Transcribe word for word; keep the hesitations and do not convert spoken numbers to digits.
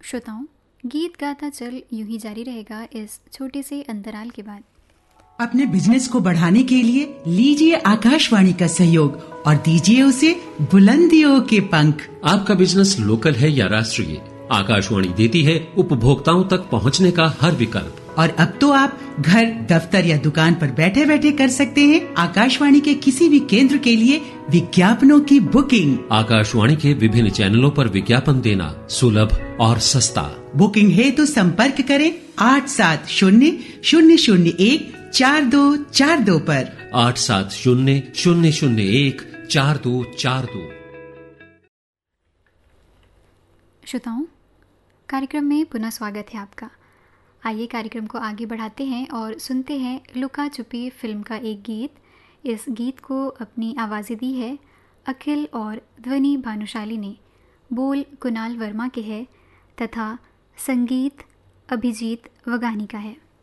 श्रोताओं, गीत गाता चल यूं ही जारी रहेगा इस छोटे से अंतराल के बाद। अपने बिजनेस को बढ़ाने के लिए लीजिए आकाशवाणी का सहयोग और दीजिए उसे बुलंदियों के पंख। आपका बिजनेस लोकल है या राष्ट्रीय, आकाशवाणी देती है उपभोक्ताओं तक पहुंचने का हर विकल्प। और अब तो आप घर, दफ्तर या दुकान पर बैठे बैठे कर सकते हैं आकाशवाणी के किसी भी केंद्र के लिए विज्ञापनों की बुकिंग। आकाशवाणी के विभिन्न चैनलों पर विज्ञापन देना सुलभ और सस्ता। बुकिंग है तो संपर्क करें आठ सात शून्य शून्य शून्य एक चार दो चार दो पर। आठ सात शून्य शून्य शून्य एक चार दो चार दो। श्रोताओं, कार्यक्रम में पुनः स्वागत है आपका। आइए कार्यक्रम को आगे बढ़ाते हैं और सुनते हैं लुका छुपी फिल्म का एक गीत। इस गीत को अपनी आवाज़ें दी है अखिल और ध्वनि भानुशाली ने। बोल कुणाल वर्मा के है तथा संगीत अभिजीत वगानी का है।